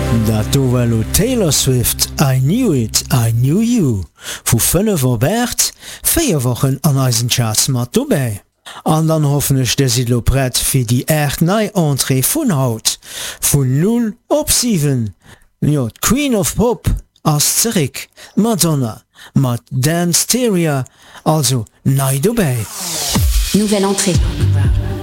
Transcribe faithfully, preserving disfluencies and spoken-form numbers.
Dat do wello Taylor Swift I knew it, I knew you. Wo fënne Robert, féier wochen an eisen Charts mat dobäi. An dann hoffnech de Sidlo brett fir die Äert nei Entree vun Haut. Vun null op sieben. Jo, Queen of Pop ass zerik. Madonna, mat Dance Theoria, also nei dobäi. Nouvelle entrée.